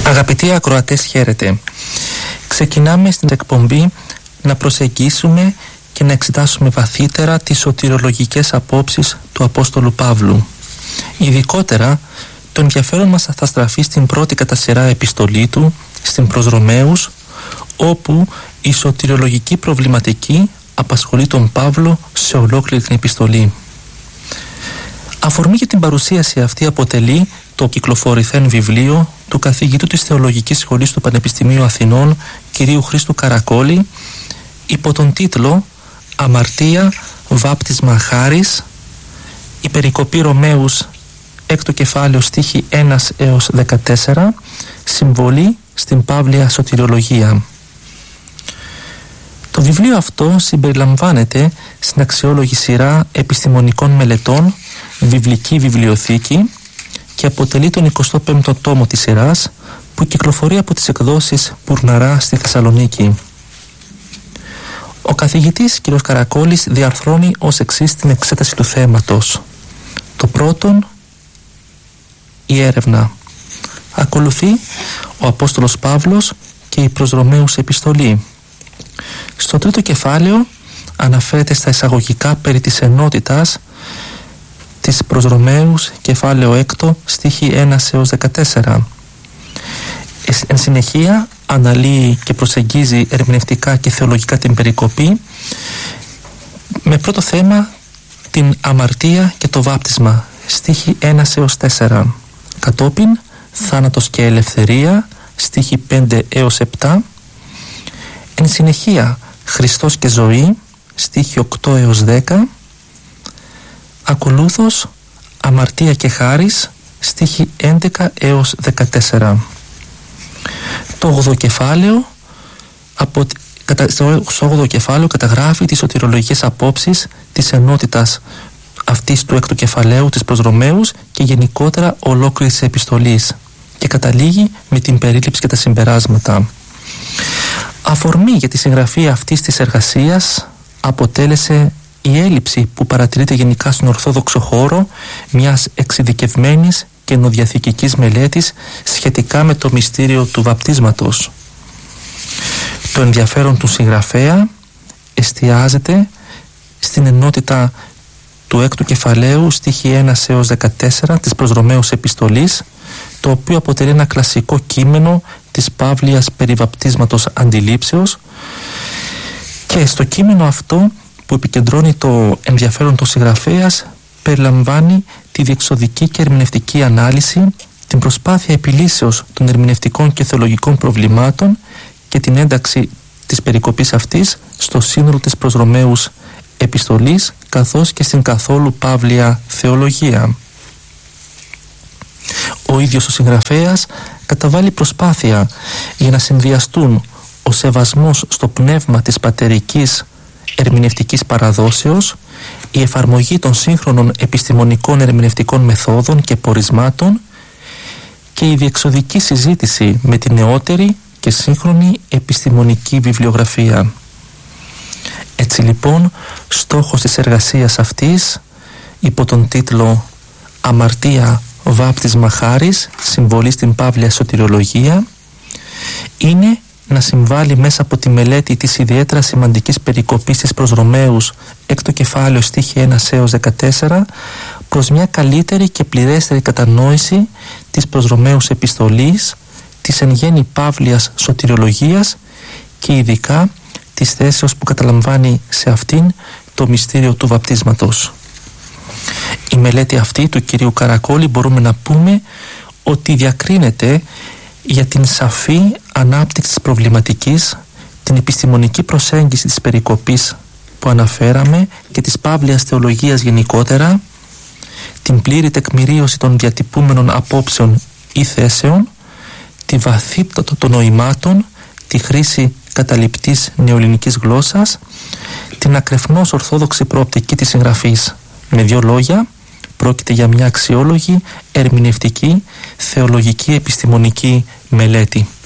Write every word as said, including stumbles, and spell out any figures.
Αγαπητοί ακροατές, χαίρετε. Ξεκινάμε στην εκπομπή να προσεγγίσουμε και να εξετάσουμε βαθύτερα τις σωτηρολογικές απόψεις του Απόστολου Παύλου. Ειδικότερα, το ενδιαφέρον μας θα στραφεί στην πρώτη κατά σειρά επιστολή του, στην προς Ρωμαίους, όπου η σωτηρολογική προβληματική απασχολεί τον Παύλο σε ολόκληρη την επιστολή. Αφορμή για την παρουσίαση αυτή αποτελεί το κυκλοφορηθέν βιβλίο του καθηγητού της Θεολογικής Σχολής του Πανεπιστημίου Αθηνών, κυρίου Χρήστου Καρακόλη, υπό τον τίτλο «Αμαρτία, βάπτισμα χάρις», η περικοπή Ρωμαίους, έκτο κεφάλαιο, στίχοι ένα έως δεκατέσσερα, συμβολή στην Παύλια σωτηριολογία. Το βιβλίο αυτό συμπεριλαμβάνεται στην αξιόλογη σειρά επιστημονικών μελετών βιβλική βιβλιοθήκη και αποτελεί τον εικοστό πέμπτο τόμο της σειράς, που κυκλοφορεί από τις εκδόσεις Πουρναρά στη Θεσσαλονίκη. Ο καθηγητής κ. Καρακόλης διαρθρώνει ως εξής την εξέταση του θέματος. Το πρώτον, η έρευνα. Ακολουθεί ο Απόστολος Παύλος και η προς Ρωμαίους επιστολή. Στο τρίτο κεφάλαιο αναφέρεται στα εισαγωγικά περί της ενότητας της προς Ρωμαίους, κεφάλαιο έκτο, στίχοι ένα έως δεκατέσσερα. Εν συνεχεία αναλύει και προσεγγίζει ερμηνευτικά και θεολογικά την περικοπή, με πρώτο θέμα την αμαρτία και το βάπτισμα, στίχοι ένα έως τέσσερα. Κατόπιν θάνατος και ελευθερία, στίχοι πέντε έως επτά. Εν συνεχεία Χριστός και ζωή, στίχοι οκτώ έως δέκα. Ακολούθως αμαρτία και χάρις, στίχοι έντεκα έως δεκατέσσερα. Το όγδοο κεφάλαιο, από, κατα, στο όγδοο κεφάλαιο καταγράφει τις σωτηρολογικές απόψεις της ενότητας αυτής του έκτου κεφαλαίου της προς Ρωμαίους και γενικότερα ολόκληρης της επιστολής, και καταλήγει με την περίληψη και τα συμπεράσματα. Αφορμή για τη συγγραφή αυτής της εργασίας αποτέλεσε η έλλειψη που παρατηρείται γενικά στον Ορθόδοξο χώρο μιας εξειδικευμένης καινοδιαθηκικής μελέτης σχετικά με το μυστήριο του βαπτίσματος. Το ενδιαφέρον του συγγραφέα εστιάζεται στην ενότητα του έκτου κεφαλαίου, στίχοι ένα έως δεκατέσσερα της προς Ρωμαίους επιστολής, το οποίο αποτελεί ένα κλασικό κείμενο της Παύλιας περί βαπτίσματος αντιλήψεως, και στο κείμενο αυτό που επικεντρώνει το ενδιαφέρον του συγγραφέας περιλαμβάνει τη διεξοδική και ερμηνευτική ανάλυση, την προσπάθεια επιλύσεως των ερμηνευτικών και θεολογικών προβλημάτων και την ένταξη της περικοπής αυτής στο σύνολο της προς Ρωμαίους επιστολής, καθώς και στην καθόλου παύλια θεολογία. Ο ίδιος ο συγγραφέας καταβάλει προσπάθεια για να συνδυαστούν ο σεβασμός στο πνεύμα της πατερικής ερμηνευτικής παραδόσεως, η εφαρμογή των σύγχρονων επιστημονικών ερμηνευτικών μεθόδων και πορισμάτων και η διεξοδική συζήτηση με την νεότερη και σύγχρονη επιστημονική βιβλιογραφία. Έτσι λοιπόν, στόχος της εργασίας αυτής, υπό τον τίτλο «Αμαρτία, βάπτισμα χάρις, συμβολή στην παύλια σωτηριολογία», είναι να συμβάλλει μέσα από τη μελέτη της ιδιαίτερα σημαντικής περικοπής της προς Ρωμαίους, έκτο κεφάλαιο, στίχοι ένα έως δεκατέσσερα, προς μια καλύτερη και πληρέστερη κατανόηση της προς Ρωμαίους επιστολής, της εν γέννη παύλιας σωτηριολογίας και ειδικά της θέσεως που καταλαμβάνει σε αυτήν το μυστήριο του βαπτίσματος. Η μελέτη αυτή του κυρίου Καρακόλη μπορούμε να πούμε ότι διακρίνεται για την σαφή ανάπτυξη της προβληματικής, την επιστημονική προσέγγιση της περικοπής που αναφέραμε και της παύλιας θεολογίας γενικότερα, την πλήρη τεκμηρίωση των διατυπούμενων απόψεων ή θέσεων, τη βαθύτητα των νοημάτων, τη χρήση καταληπτής νεοελληνικής γλώσσας, την ακρεφνώς ορθόδοξη προοπτική της συγγραφής. Με δύο λόγια, πρόκειται για μια αξιόλογη, ερμηνευτική, θεολογική, επιστημονική μελέτη.